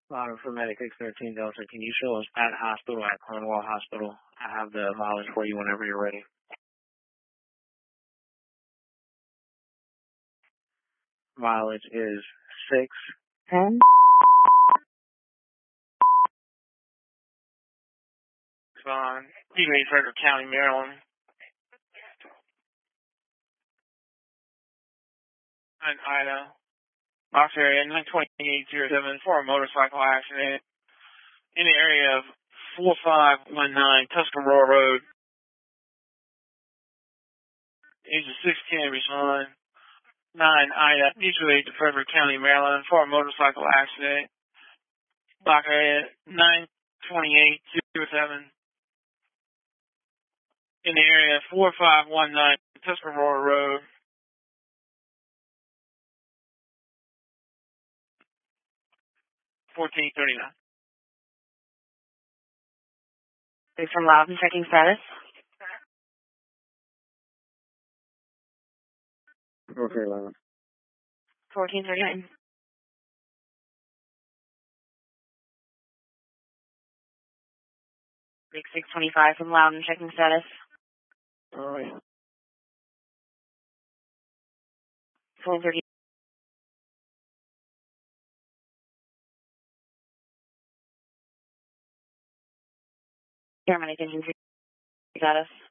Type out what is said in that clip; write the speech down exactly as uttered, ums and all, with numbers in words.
Bottom for Medic six thirteen Delta. Can you show us at hospital, at Cornwall Hospital? I have the mileage for you whenever you're ready. Mileage is six ten. Fine. You made Frederick County, Maryland. And Ida. Box area nine twenty-eight oh seven for a motorcycle accident in the area of four five one nine Tuscarora Road. Age of sixteen, respond. nine Ida, mutually to Frederick County, Maryland for a motorcycle accident. Block area nine twenty-eight oh seven in the area of four five one nine Tuscarora Road. fourteen thirty-nine. Thanks from Loudon, checking status. Okay, Loudon. fourteen thirty-nine. Big six twenty-five from Loudon, checking status. All right. four thirty. Paramedic engine status.